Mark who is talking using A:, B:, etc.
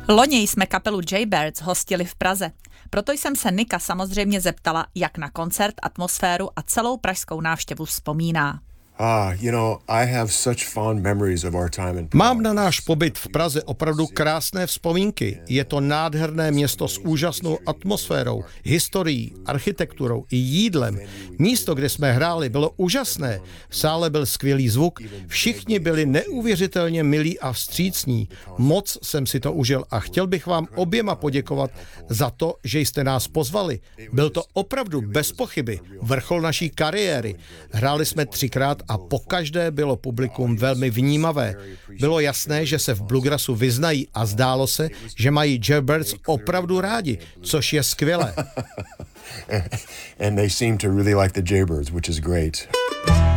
A: Loni jsme kapelu Jaybirds hostili v Praze. Proto jsem se Nika samozřejmě zeptala, jak na koncert, atmosféru a celou pražskou návštěvu vzpomíná.
B: Mám na náš pobyt v Praze opravdu krásné vzpomínky. Je to nádherné město s úžasnou atmosférou, historií, architekturou i jídlem. Místo, kde jsme hráli, bylo úžasné. V sále byl skvělý zvuk, všichni byli neuvěřitelně milí a vstřícní. Moc jsem si to užil a chtěl bych vám oběma poděkovat za to, že jste nás pozvali. Byl to opravdu bez pochyby vrchol naší kariéry. Hráli jsme 3krát a pokaždé bylo publikum velmi vnímavé. Bylo jasné, že se v bluegrassu vyznají a zdálo se, že mají Jaybirds opravdu rádi, což je skvělé.
C: And they seem to really like the Jaybirds, which is great.